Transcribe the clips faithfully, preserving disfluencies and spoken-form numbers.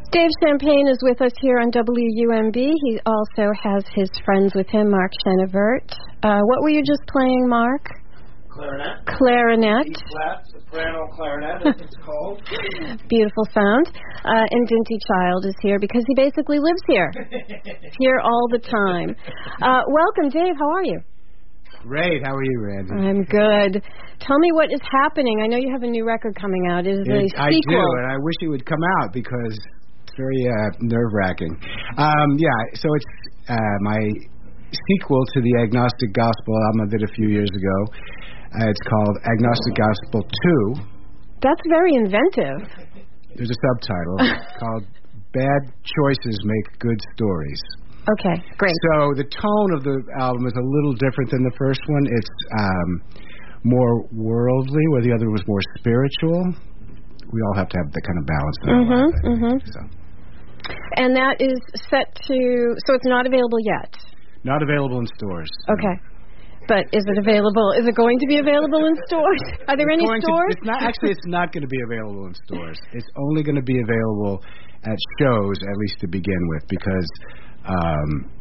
Dave Champagne is with us here on W U M B. He also has his friends with him, Mark Chenevert. Uh, what were you just playing, Mark? Clarinet. Clarinet. E-flat, soprano clarinet, as it's called. Beautiful sound. Uh, and Dinty Child is here because he basically lives here. Here all the time. Uh, welcome, Dave. How are you? Great. How are you, Randy? I'm good. Tell me what is happening. I know you have a new record coming out. It is a it, sequel. I do, and I wish it would come out because it's very uh, nerve-wracking. Um, yeah, so it's uh, my sequel to the Agnostic Gospel album I did a few years ago. Uh, it's called Agnostic Gospel two. That's very inventive. There's a subtitle called Bad Choices Make Good Stories. Okay, great. So the tone of the album is a little different than the first one. It's um, more worldly, where the other was more spiritual. We all have to have that kind of balance in our mm-hmm, life, mm-hmm. So. And that is set to... So it's not available yet? Not available in stores. Okay. No. But is it available? Is it going to be available in stores? Are there it's any stores? To, it's not, actually, it's not going to be available in stores. It's only going to be available at shows, at least to begin with, because um,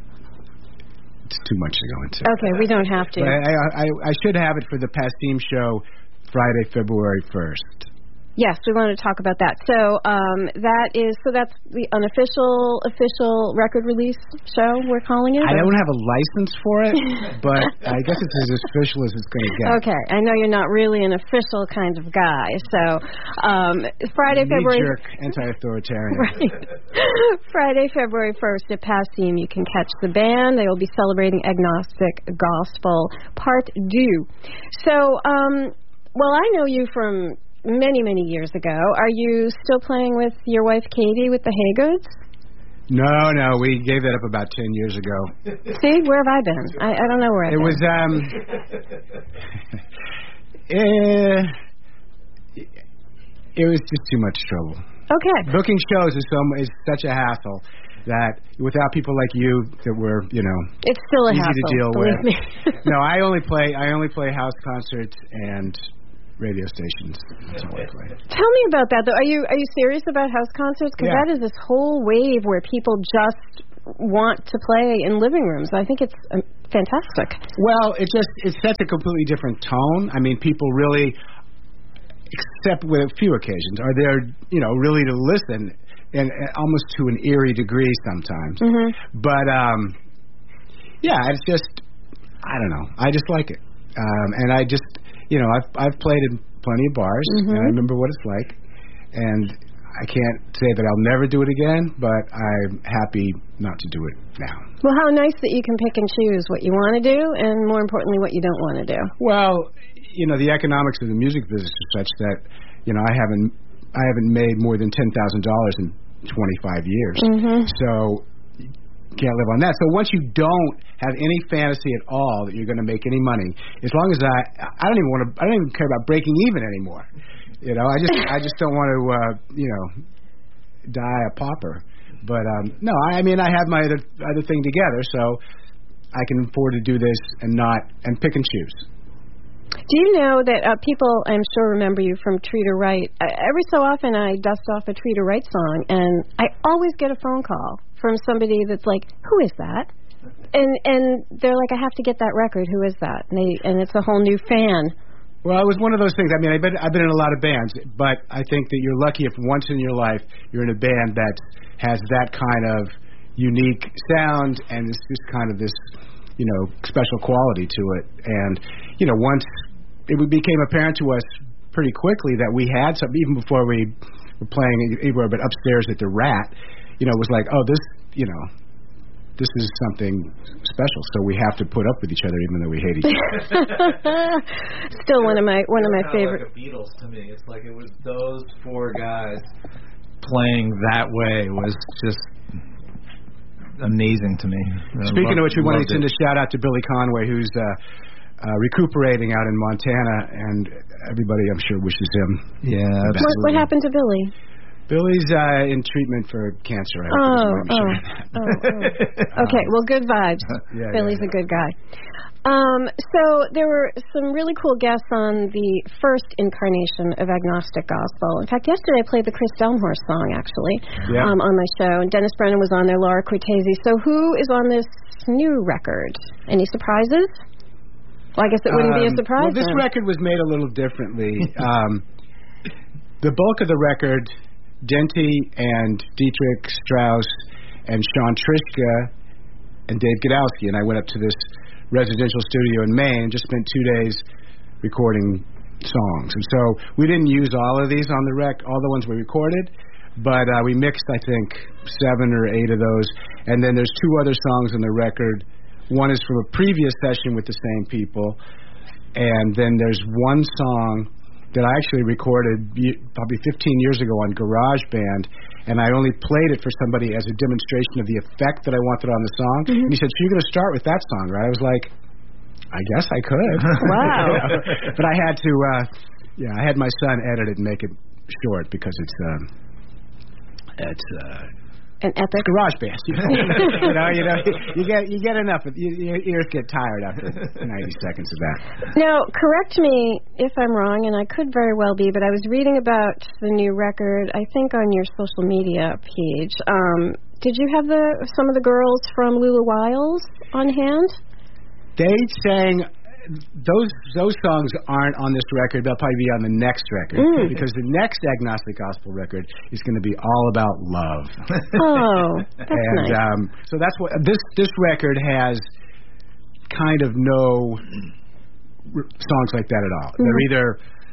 it's too much to go into. Okay, we don't have to. But I, I, I should have it for the Passim show Friday, February first. Yes, we want to talk about that. So um, that is so that's the unofficial official record release show we're calling it. I don't have a license for it, but I guess it's as official as it's going to get. Okay, I know you're not really an official kind of guy. So um, Friday, February knee-jerk, anti-authoritarian. Right. Friday, February first at Passim, you can catch the band. They will be celebrating Agnostic Gospel Part Deux. So, um, well, I know you from many, many years ago. Are you still playing with your wife, Katie, with the Haygoods? No, no, we gave that up about ten years ago. See, where have I been? I, I don't know where I've it been. was, um... eh, it was just too much trouble. Okay. Booking shows is, so, is such a hassle that without people like you that were, you know... It's still a easy hassle, to deal believe with. me. No, I only play, I only play house concerts and... radio stations. That's all I play. Tell me about that, though. Are you are you serious about house concerts? Because yeah. that is this whole wave where people just want to play in living rooms. I think it's um, fantastic. Well, it just it sets a completely different tone. I mean, people really, except with a few occasions, are there, you know, really to listen, and, and almost to an eerie degree sometimes. Mm-hmm. But um, yeah, it's just I don't know. I just like it, um, and I just. You know, I've I've played in plenty of bars, mm-hmm. and I remember what it's like. And I can't say that I'll never do it again, but I'm happy not to do it now. Well, how nice that you can pick and choose what you want to do, and more importantly, what you don't want to do. Well, you know, the economics of the music business is such that, you know, I haven't I haven't made more than ten thousand dollars in twenty-five years. Mm-hmm. So. Can't live on that. So once you don't have any fantasy at all that you're going to make any money, as long as I, I don't even want to, I don't even care about breaking even anymore. You know, I just, I just don't want to, uh, you know, die a pauper. But um, no, I mean, I have my other other thing together, so I can afford to do this and not and pick and choose. Do you know that uh, people, I'm sure, remember you from Treat Her Right? Uh, every so often I dust off a Treat Her Right song, and I always get a phone call from somebody that's like, who is that? And and they're like, I have to get that record. Who is that? And, they, and it's a whole new fan. Well, it was one of those things. I mean, I've been, I've been in a lot of bands, but I think that you're lucky if once in your life you're in a band that has that kind of unique sound and it's just kind of this, you know, special quality to it. And, you know, once it became apparent to us pretty quickly that we had some, even before we were playing anywhere but upstairs at the Rat, you know, it was like, oh, this, you know, this is something special. So we have to put up with each other, even though we hate each other. Still one of my one of my favorite. Like a Beatles to me. It's like it was those four guys playing that way was just amazing to me. Speaking of which, we want to send a shout out to Billy Conway, who's uh, uh, recuperating out in Montana, and everybody, I'm sure, wishes him. Yeah. What, what happened to Billy? Billy's uh, in treatment for cancer. I Oh, oh, oh, oh, oh. Okay, well, good vibes. Yeah, Billy's yeah, yeah. a good guy. Um, so there were some really cool guests on the first incarnation of Agnostic Gospel. In fact, yesterday I played the Chris Delmhorst song, actually, Yeah. um, on my show. And Dennis Brennan was on there, Laura Cortese. So who is on this new record? Any surprises? Well, I guess it wouldn't Um, be a surprise. Well, this then. record was made a little differently. um, the bulk of the record, Denty and Dietrich Strauss and Sean Trishka and Dave Godowski, and I went up to this residential studio in Maine and just spent two days recording songs. And so we didn't use all of these on the rec, all the ones we recorded, but uh, we mixed, I think, seven or eight of those. And then there's two other songs on the record. One is from a previous session with the same people, and then there's one song that I actually recorded probably fifteen years ago on GarageBand, and I only played it for somebody as a demonstration of the effect that I wanted on the song. Mm-hmm. And he said, so you're going to start with that song, right? I was like, I guess I could. Wow. You know? But I had to, uh, yeah, I had my son edit it and make it short because it's, um, it's, uh, An epic. GarageBand. you know, you know, you get you get enough. Of, you, your ears get tired after ninety seconds of that. Now, correct me if I'm wrong, and I could very well be, but I was reading about the new record, I think on your social media page. Um, did you have the some of the girls from Lula Wiles on hand? They sang. Those those songs aren't on this record. They'll probably be on the next record mm. because the next Agnostic Gospel record is going to be all about love. Oh, that's and, nice. Um, so that's what this this record has. Kind of no r- songs like that at all. Mm-hmm. They're either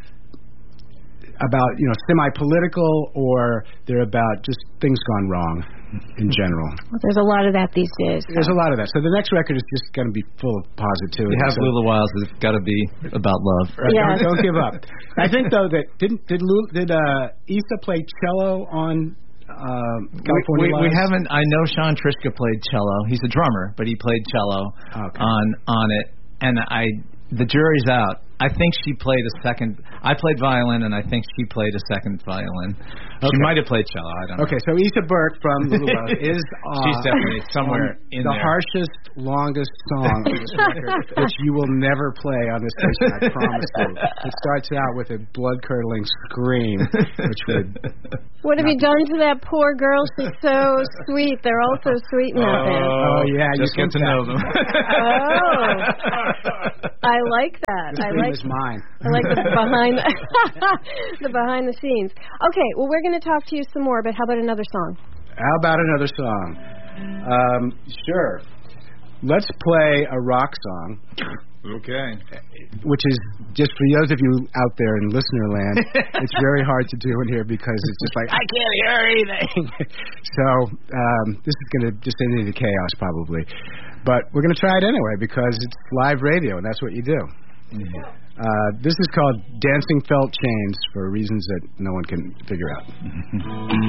about you know semi-political or they're about just things gone wrong in general. Well, there's a lot of that these days. So. There's a lot of that. So the next record is just going to be full of positivity. You have so, Lula Wiles. It's got to be about love. Right? Yes. Don't, don't give up. I think though that didn't did Lula, did uh, Issa play cello on uh, California? We, we, we Lives? haven't. I know Sean Trishka played cello. He's a drummer, but he played cello okay. on on it. And I, the jury's out. I think she played a second. I played violin, and I think she played a second violin. Okay. She might have played cello. I don't know. Okay, so Issa Burke from Lula Wiles is uh, she's definitely somewhere in the there. harshest, longest song on this record, which you will never play on this station. I promise you. It starts out with a blood-curdling scream, which would. What have you done to that poor girl? She's so sweet. They're all so sweet in that band. Oh yeah, just you get to know them. Oh, I like that. This I scream like. is mine. I like the behind the, the behind the scenes. Okay, well we're going to talk to you some more, but how about another song? How about another song? Um, sure. Let's play a rock song. Okay. Which is just for those of you out there in listener land, it's very hard to do in here because it's just like I can't hear anything. So um, this is going to just end into chaos probably, but we're going to try it anyway because it's live radio and that's what you do. Mm-hmm. Uh, this is called Dancing Felt Chains for reasons that no one can figure out.